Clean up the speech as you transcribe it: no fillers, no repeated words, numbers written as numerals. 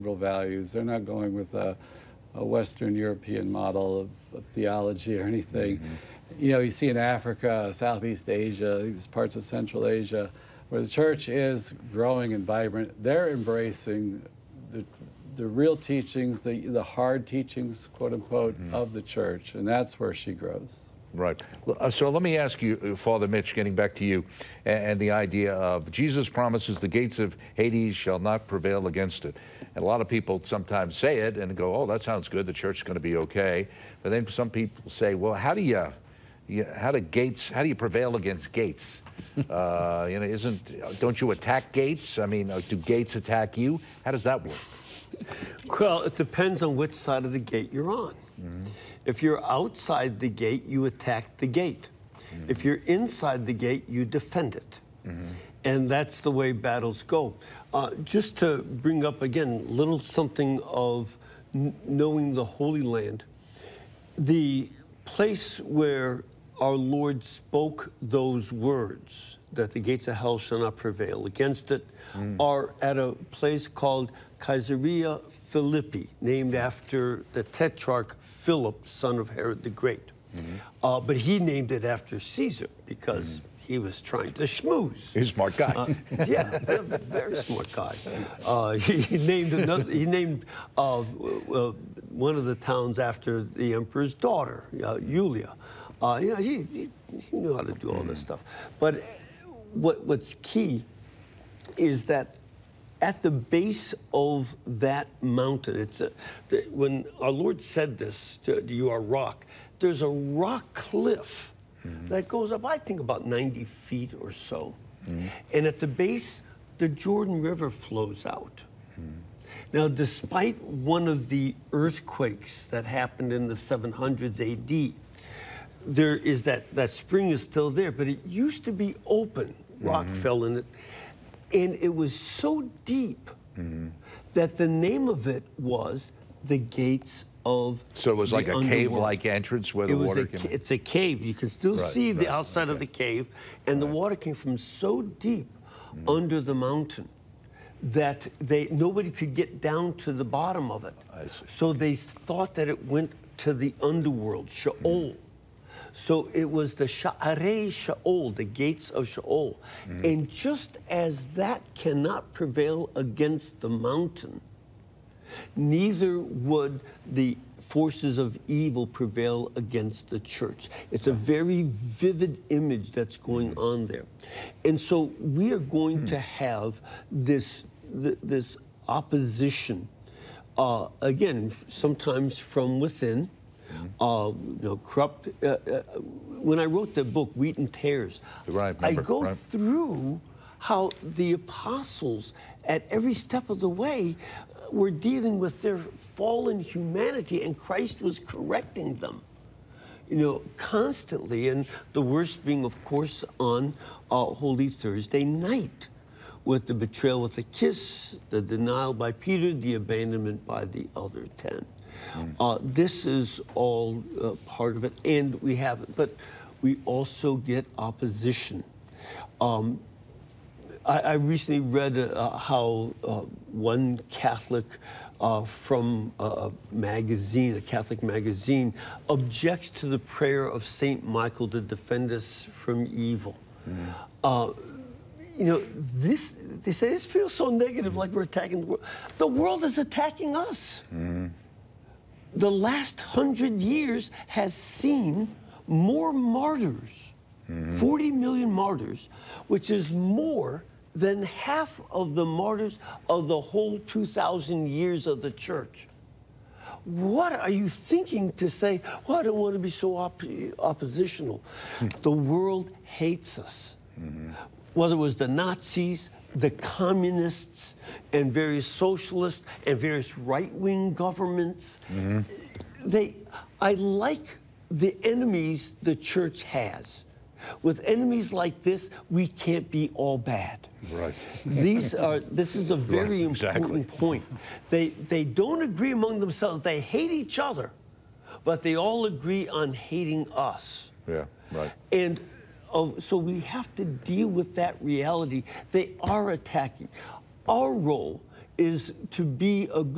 values. They're not going with a Western European model of theology or anything. You know, you see in Africa, Southeast Asia, these parts of Central Asia, where the church is growing and vibrant. They're embracing the real teachings, the hard teachings, quote unquote, of the church, and that's where she grows. Right. So let me ask you, Father Mitch, getting back to you, and the idea of Jesus promises the gates of Hades shall not prevail against it. And a lot of people sometimes say it and go, oh, that sounds good, the church is going to be okay. But then some people say, well, how do you prevail against gates? You know, don't you attack gates? I mean, do gates attack you? How does that work? Well, it depends on which side of the gate you're on. If you're outside the gate, you attack the gate. If you're inside the gate, you defend it. And that's the way battles go. Just to bring up again, little something of knowing the Holy Land, the place where our Lord spoke those words, that the gates of hell shall not prevail against it, are at a place called Caesarea Philippi, named after the tetrarch Philip, son of Herod the Great. But he named it after Caesar because he was trying to schmooze. He's a smart guy. Yeah, very smart guy. He named one of the towns after the emperor's daughter, Julia. You know, he knew how to do all this stuff. But what's key is that at the base of that mountain, when our Lord said this, you are rock, there's a rock cliff that goes up, I think, about 90 feet or so. And at the base, the Jordan River flows out. Now, despite one of the earthquakes that happened in the 700s AD, there is that spring is still there, but it used to be open. Rock fell in it. And it was so deep that the name of it was the Gates of So it was like a cave-like entrance where the water came? It's a cave. You can still see the outside of the cave, and the water came from so deep under the mountain that nobody could get down to the bottom of it. So they thought that it went to the underworld, Sheol. So it was the Sha'arei Sheol, the gates of Sheol. And just as that cannot prevail against the mountain, neither would the forces of evil prevail against the church. It's a very vivid image that's going on there. And so we are going to have this opposition, again, sometimes from within, you know, corrupt. When I wrote the book, Wheat and Tares, I go through how the apostles, at every step of the way, were dealing with their fallen humanity, and Christ was correcting them, you know, constantly. And the worst being, of course, on Holy Thursday night, with the betrayal with a kiss, the denial by Peter, the abandonment by the other 10. This is all part of it, and we have it, but we also get opposition. I recently read how one Catholic from a magazine, a Catholic magazine, objects to the prayer of Saint Michael to defend us from evil. You know, they say this feels so negative, like we're attacking the world. The world is attacking us. The last 100 years has seen more martyrs, 40 million martyrs, which is more than half of the martyrs of the whole 2,000 years of the church. What are you thinking to say, well, I don't want to be so oppositional? The world hates us. Whether it was the Nazis, the communists, and various socialists, and various right-wing governments. I like the enemies the church has. With enemies like this, we can't be all bad. This is a very important point. They don't agree among themselves. They hate each other, but they all agree on hating us. And so we have to deal with that reality. They are attacking. Our role is to be a good